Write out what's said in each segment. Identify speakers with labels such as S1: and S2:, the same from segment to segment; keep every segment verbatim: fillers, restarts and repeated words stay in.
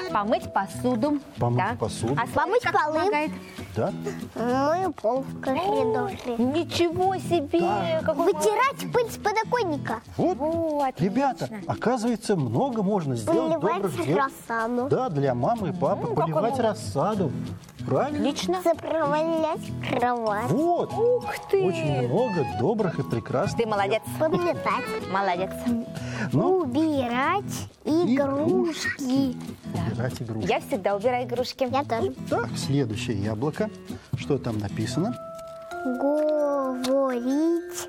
S1: Помыть посуду.
S2: Помыть
S1: да.
S2: посуду.
S1: А
S3: Помыть
S1: как
S3: полы.
S1: помогает?
S2: Да?
S3: Мою пол в коридоре.
S1: Ничего себе!
S2: Да.
S1: Какой
S3: Вытирать пыль с подоконника.
S2: Вот,
S1: О, отлично.
S2: ребята, оказывается, много можно сделать
S3: Поливать
S2: добрых дел.
S3: рассаду.
S2: Да, для мамы и папы.
S1: Ну,
S2: Поливать
S1: какой
S2: рассаду. Правильно?
S1: Отлично.
S3: Заправлять кровать.
S2: Вот.
S1: Ух ты!
S2: Очень много добрых и прекрасных.
S1: Ты молодец.
S3: Подметать.
S1: Молодец.
S2: Ну,
S3: Убирать игрушки.
S2: убирать игрушки.
S1: Я всегда убираю игрушки.
S3: Я тоже.
S2: Так, следующее яблоко. Что там написано?
S3: Говорить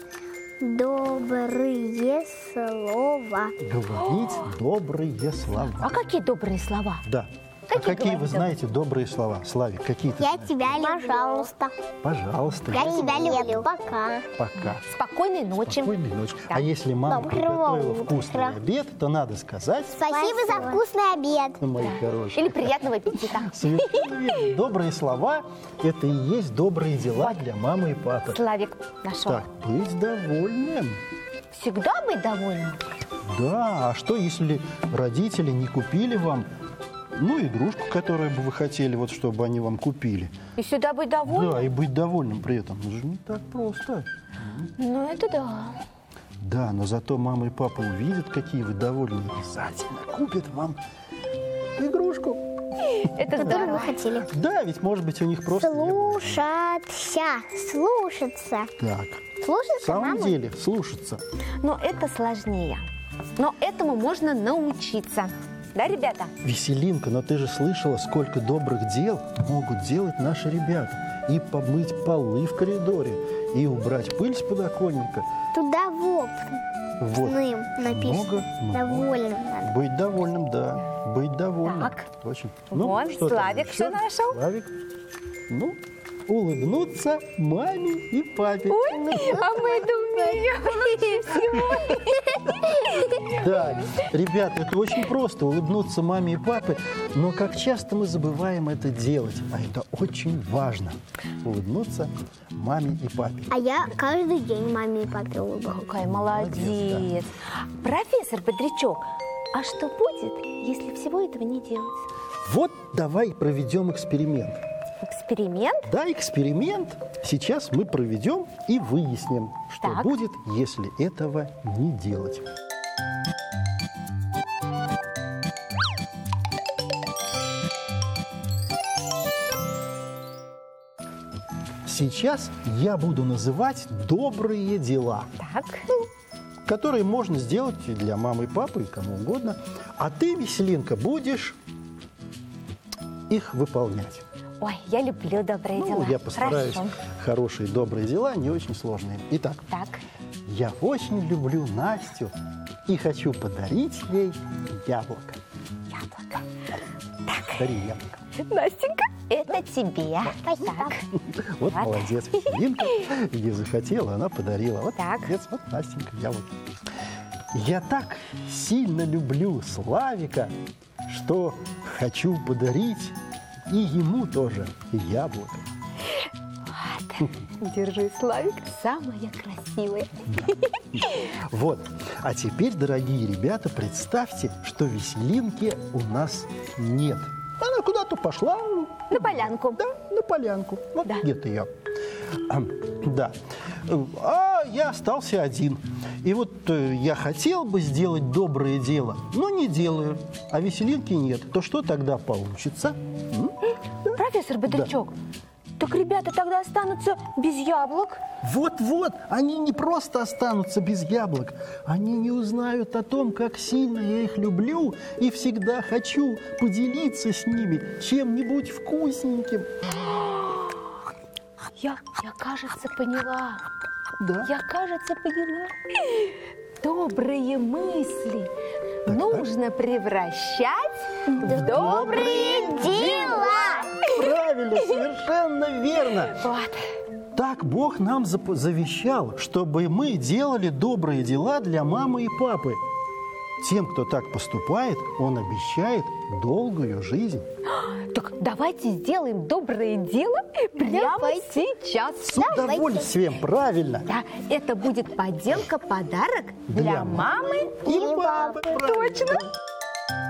S3: добрые слова.
S2: Говорить добрые слова.
S1: А какие добрые слова?
S2: Да.
S1: Какие
S2: а какие вы
S1: говорить
S2: знаете добрые слова? Славик, какие ты
S3: Я
S2: знаешь?
S3: тебя люблю. Пожалуйста.
S2: Пожалуйста.
S3: Я тебя люблю. Пока.
S2: Пока.
S1: Спокойной ночи.
S2: Спокойной ночи.
S1: Да.
S2: А если мама
S3: Доброго
S2: приготовила
S3: утра.
S2: вкусный обед, то надо сказать,
S3: Спасибо за вкусный обед.
S2: мои хорошие.
S1: Или приятного аппетита.
S2: Совершенно верно. Добрые слова – это и есть добрые дела для мамы и папы.
S1: Славик нашел.
S2: Так, быть довольным.
S1: Всегда быть довольным.
S2: Да, а что, если родители не купили вам, ну, игрушку, которую бы вы хотели, вот, чтобы они вам купили?
S1: И всегда быть довольным.
S2: Да, и быть довольным при этом. Это же не так просто.
S1: Ну, это да.
S2: Да, но зато мама и папа увидят, какие вы довольны, и обязательно купят вам игрушку.
S1: Это
S3: Которую вы
S1: здорово.
S3: хотели.
S2: Да, ведь, может быть, у них просто не было.
S3: Слушаться. Слушаться.
S2: Так, в
S3: Слушаться
S2: самом
S3: маму.
S2: деле, слушаться.
S1: Но это сложнее. Но этому можно научиться. Да, ребята?
S2: Веселинка, но ты же слышала, сколько добрых дел могут делать наши ребята. И помыть полы в коридоре, и убрать пыль с подоконника.
S3: Туда воп.
S2: Вот.
S3: написано.
S2: Много, много.
S3: Довольным надо.
S2: Быть довольным, да. Быть довольным.
S1: Так.
S2: Очень.
S1: Вон,
S2: что там
S1: Славик
S2: еще?
S1: что нашел?
S2: Славик. Ну, улыбнуться маме и папе.
S1: Ой, а мы это умеем.
S2: Да, ребята, это очень просто, улыбнуться маме и папе, но как часто мы забываем это делать, а это очень важно, улыбнуться маме и папе.
S3: А я каждый день маме и папе улыбаюсь.
S1: Какая молодец. Профессор Бодрячок, а что будет, если всего этого не делать?
S2: Вот давай проведем эксперимент.
S1: Эксперимент?
S2: Да, эксперимент сейчас мы проведем и выясним, что
S1: Так.
S2: будет, если этого не делать. Сейчас я буду называть добрые дела,
S1: Так.
S2: которые можно сделать и для мамы и папы, и кому угодно. А ты, Веселинка, будешь их выполнять.
S1: Ой, я люблю добрые
S2: Ну,
S1: дела.
S2: я постараюсь.
S1: Хорошо.
S2: Хорошие, добрые дела, не очень сложные. Итак,
S1: Так.
S2: я очень люблю Настю и хочу подарить ей яблоко.
S1: Яблоко.
S2: Дари яблоко.
S1: Настенька, это тебе.
S3: Спасибо.
S1: Так.
S2: Вот
S1: Вот.
S2: молодец, Веселинка. Где захотела, она подарила. Вот
S1: Так.
S2: молодец, вот Настенька, яблоко. Я так сильно люблю Славика, что хочу подарить и ему тоже яблоко.
S1: Держи, Славик, самая красивая.
S2: Вот. А теперь, дорогие ребята, представьте, что Веселинки у нас нет. Она куда-то пошла.
S1: На полянку.
S2: Да, на полянку. Вот
S1: Да.
S2: где-то ее. А, да. А я остался один. И вот э, я хотел бы сделать доброе дело, но не делаю. А Веселинки нет. То что тогда получится? М?
S1: Профессор Бодрячок, так ребята тогда останутся без яблок.
S2: Вот-вот, они не просто останутся без яблок, они не узнают о том, как сильно я их люблю и всегда хочу поделиться с ними чем-нибудь вкусненьким.
S1: Я, я, кажется, поняла.
S2: Да.
S1: Я, кажется, поняла. Добрые мысли
S2: Так,
S1: нужно превращать в добрые дела.
S2: Правильно, совершенно верно.
S1: Вот.
S2: Так Бог нам зап- завещал, чтобы мы делали добрые дела для мамы и папы. Тем, кто так поступает, Он обещает долгую жизнь.
S1: Так давайте сделаем доброе дело прямо
S3: Давайте.
S1: сейчас.
S2: С удовольствием, правильно.
S1: Да, это будет поделка, подарок
S2: Для
S1: для мамы
S2: И папы, правильно.
S1: Точно.